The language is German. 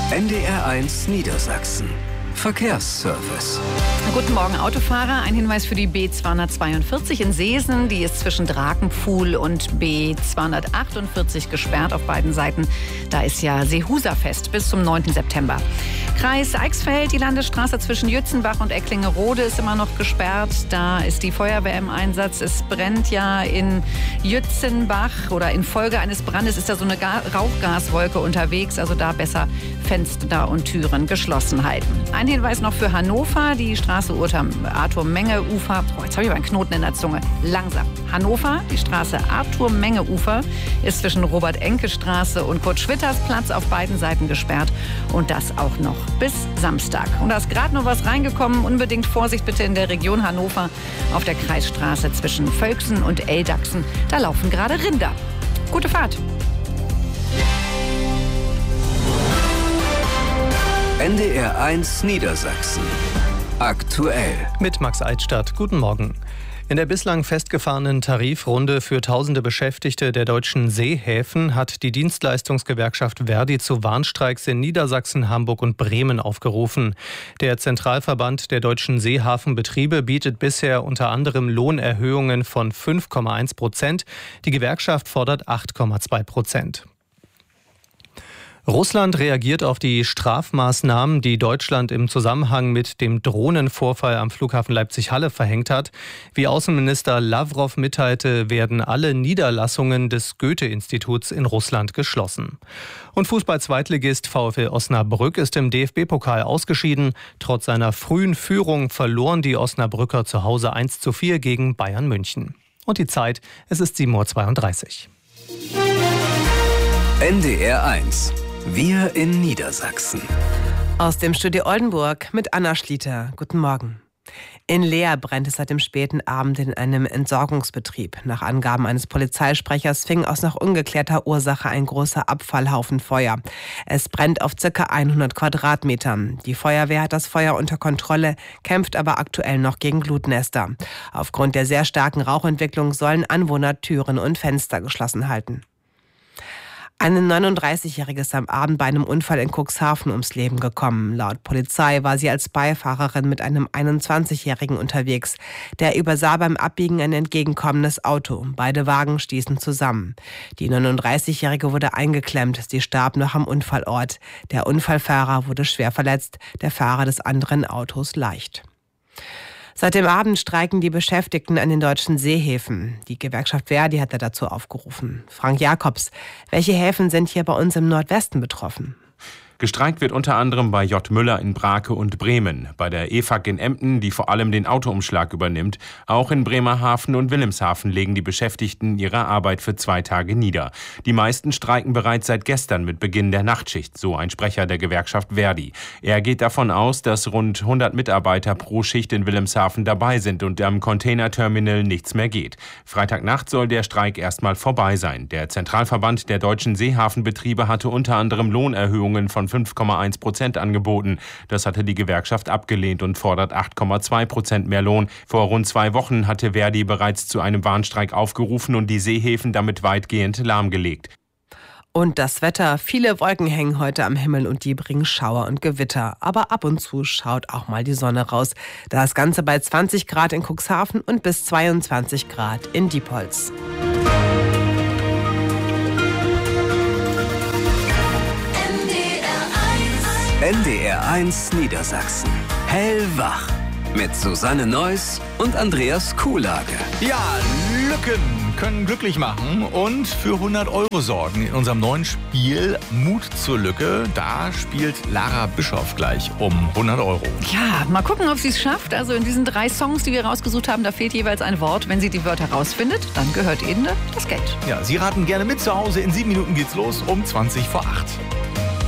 NDR1 Niedersachsen. Verkehrsservice. Guten Morgen, Autofahrer. Ein Hinweis für die B242 in Seesen. Die ist zwischen Drakenpfuhl und B248 gesperrt auf beiden Seiten. Da ist ja Seehuserfest bis zum 9. September. Kreis Eichsfeld, die Landesstraße zwischen Jützenbach und Ecklingerode ist immer noch gesperrt. Da ist die Feuerwehr im Einsatz. Es brennt ja in Jützenbach oder infolge eines Brandes ist da so eine Rauchgaswolke unterwegs. Also da besser Fenster und Türen geschlossen halten. Ein Hinweis noch für Hannover, die Straße Arthur-Menge-Ufer. Jetzt habe ich aber einen Knoten in der Zunge. Langsam. Hannover, die Straße Arthur-Menge-Ufer ist zwischen Robert-Enke-Straße und Kurt-Schwitters-Platz auf beiden Seiten gesperrt. Und das auch noch bis Samstag. Und da ist gerade noch was reingekommen. Unbedingt Vorsicht bitte in der Region Hannover auf der Kreisstraße zwischen Völksen und Eldachsen. Da laufen gerade Rinder. Gute Fahrt. NDR1 Niedersachsen. Aktuell. Mit Max Eichstadt. Guten Morgen. In der bislang festgefahrenen Tarifrunde für tausende Beschäftigte der deutschen Seehäfen hat die Dienstleistungsgewerkschaft Verdi zu Warnstreiks in Niedersachsen, Hamburg und Bremen aufgerufen. Der Zentralverband der deutschen Seehafenbetriebe bietet bisher unter anderem Lohnerhöhungen von 5,1%. Die Gewerkschaft fordert 8,2%. Russland reagiert auf die Strafmaßnahmen, die Deutschland im Zusammenhang mit dem Drohnenvorfall am Flughafen Leipzig-Halle verhängt hat. Wie Außenminister Lavrov mitteilte, werden alle Niederlassungen des Goethe-Instituts in Russland geschlossen. Und Fußball-Zweitligist VfL Osnabrück ist im DFB-Pokal ausgeschieden. Trotz seiner frühen Führung verloren die Osnabrücker zu Hause 1:4 gegen Bayern München. Und die Zeit, es ist 7:32 Uhr. NDR1. Wir in Niedersachsen. Aus dem Studio Oldenburg mit Anna Schlieter. Guten Morgen. In Leer brennt es seit dem späten Abend in einem Entsorgungsbetrieb. Nach Angaben eines Polizeisprechers fing aus noch ungeklärter Ursache ein großer Abfallhaufen Feuer. Es brennt auf ca. 100 Quadratmetern. Die Feuerwehr hat das Feuer unter Kontrolle, kämpft aber aktuell noch gegen Glutnester. Aufgrund der sehr starken Rauchentwicklung sollen Anwohner Türen und Fenster geschlossen halten. Eine 39-Jährige ist am Abend bei einem Unfall in Cuxhaven ums Leben gekommen. Laut Polizei war sie als Beifahrerin mit einem 21-Jährigen unterwegs. Der übersah beim Abbiegen ein entgegenkommendes Auto. Beide Wagen stießen zusammen. Die 39-Jährige wurde eingeklemmt. Sie starb noch am Unfallort. Der Unfallfahrer wurde schwer verletzt, der Fahrer des anderen Autos leicht. Seit dem Abend streiken die Beschäftigten an den deutschen Seehäfen. Die Gewerkschaft Verdi hat dazu aufgerufen. Frank Jakobs, welche Häfen sind hier bei uns im Nordwesten betroffen? Gestreikt wird unter anderem bei J. Müller in Brake und Bremen, bei der EFAG in Emden, die vor allem den Autoumschlag übernimmt. Auch in Bremerhaven und Wilhelmshaven legen die Beschäftigten ihre Arbeit für 2 Tage nieder. Die meisten streiken bereits seit gestern mit Beginn der Nachtschicht, so ein Sprecher der Gewerkschaft Verdi. Er geht davon aus, dass rund 100 Mitarbeiter pro Schicht in Wilhelmshaven dabei sind und am Containerterminal nichts mehr geht. Freitagnacht soll der Streik erstmal vorbei sein. Der Zentralverband der deutschen Seehafenbetriebe hatte unter anderem Lohnerhöhungen von 5,1% angeboten. Das hatte die Gewerkschaft abgelehnt und fordert 8,2% mehr Lohn. Vor rund 2 Wochen hatte Verdi bereits zu einem Warnstreik aufgerufen und die Seehäfen damit weitgehend lahmgelegt. Und das Wetter, viele Wolken hängen heute am Himmel und die bringen Schauer und Gewitter. Aber ab und zu schaut auch mal die Sonne raus. Das Ganze bei 20 Grad in Cuxhaven und bis 22 Grad in Diepholz. NDR1 Niedersachsen. Hellwach. Mit Susanne Neuss und Andreas Kuhlage. Ja, Lücken können glücklich machen und für 100 € sorgen. In unserem neuen Spiel Mut zur Lücke, da spielt Lara Bischoff gleich um 100 €. Ja, mal gucken, ob sie es schafft. Also in diesen 3 Songs, die wir rausgesucht haben, da fehlt jeweils ein Wort. Wenn sie die Wörter rausfindet, dann gehört Ihnen das Geld. Ja, Sie raten gerne mit zu Hause. In 7 Minuten geht's los um 7:20.